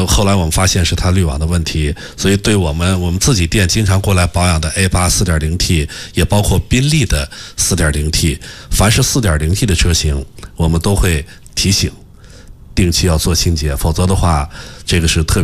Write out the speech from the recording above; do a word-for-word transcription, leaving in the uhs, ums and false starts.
呃，后来我们发现是它滤网的问题，所以对我们我们自己店经常过来保养的 A 八 四点零 T， 也包括宾利的 四点零 T， 凡是 四点零 T 的车型，我们都会提醒定期要做清洁，否则的话，这个是特别